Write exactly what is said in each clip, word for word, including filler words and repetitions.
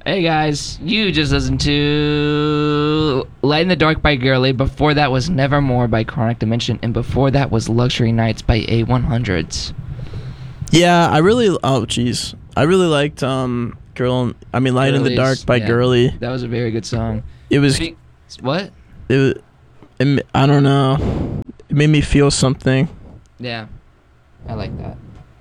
Hey guys, you just listened to Light in the Dark by Girly. Before that was Nevermore by Chronic Dimension, and before that was Luxury Nights by A one hundreds. Yeah, I really. Oh, jeez, I really liked um, Girl. I mean, Light in the Dark by yeah, Girly. That was a very good song. It was. Speak, what? It, was- it. m- I don't know. It made me feel something. Yeah, I like that.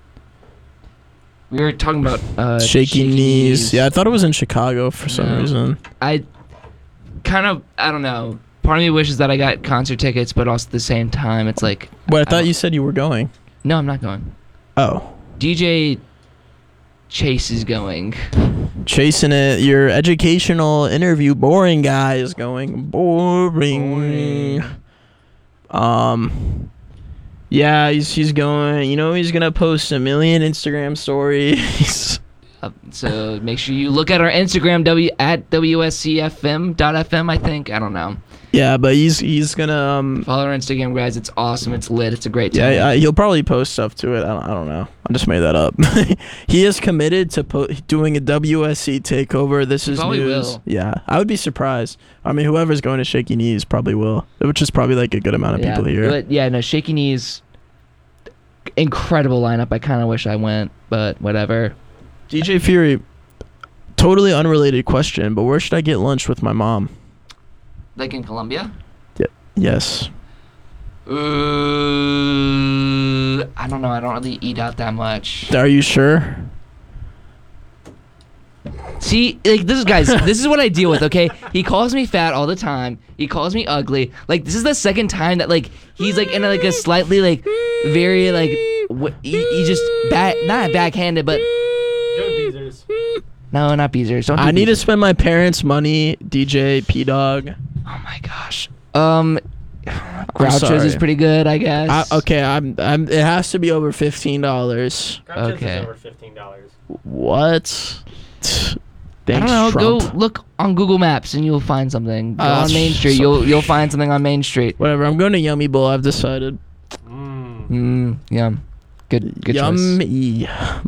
We were talking about uh, Shaky, knees. Yeah, I thought it was in Chicago for some No. reason. I kind of, I don't know. Part of me wishes that I got concert tickets, but also at the same time, it's like. But I I thought don't- you said you were going. No, I'm not going. Oh. D J Chase is going. Chasing it. Your educational interview boring guy is going boring. Boring. Um. Yeah, he's he's going. You know, he's gonna post a million Instagram stories. Uh, so make sure you look at our Instagram w at W S C F M dot F M. I think I don't know. Yeah, but he's he's gonna um. Follow our Instagram, guys. It's awesome. It's lit. It's a great time. Yeah, I, he'll probably post stuff to it. I don't, I don't know. I just made that up. He is committed to po- doing a W S C takeover. This He is probably news. will. Yeah, I would be surprised. I mean, whoever's going to Shaky Knees probably will, which is probably like a good amount of yeah. people here. But yeah, no, Shaky Knees. Incredible lineup. I kind of wish I went, but whatever. D J Fury, totally unrelated question, but where should I get lunch with my mom? Like in Colombia? Yes. Ooh, I don't know. I don't really eat out that much. Are you sure? See, like this is guys, this is what I deal with, okay? He calls me fat all the time. He calls me ugly. Like this is the second time that like he's like in a, like a slightly like very like wh- he, he just back not backhanded, but no, not Beezers. Don't do I need to Beezers. spend my parents' money, D J P Dog. Oh my gosh. Um, Groucho's sorry. is pretty good, I guess. I, okay, I'm. I'm. It has to be over fifteen dollars. Groucho's Okay. is over fifteen dollars. What? I Thanks, don't know. Trump. Go look on Google Maps and you'll find something. Go Uh, on Main Street. so- You'll you'll find something on Main Street. Whatever. I'm going to Yummy Bowl. I've decided. Mm. Mm, yum. Good good choice. Yummy.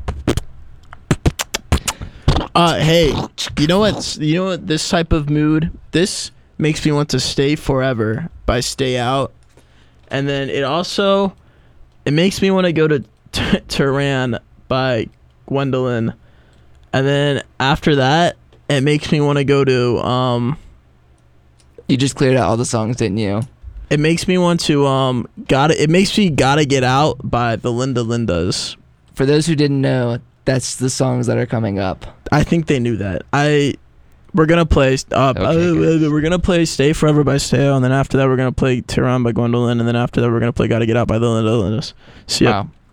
Uh, hey, you know what? You know what? This type of mood. This makes me want to stay forever by Stay Out, and then it also, it makes me want to go to T- Turan by Gwendolyn, and then after that, it makes me want to go to um. You just cleared out all the songs, didn't you? It makes me want to um. Gotta. It makes me gotta get out by the Linda Lindas. For those who didn't know, that's the songs that are coming up. I think they knew that. I we're gonna play uh, Okay, uh, good. we're gonna play Stay Forever by Stale, and then after that we're gonna play Tehran by Gwendolyn, and then after that we're gonna play Gotta Get Out by the Linda Lindas. See ya. Wow.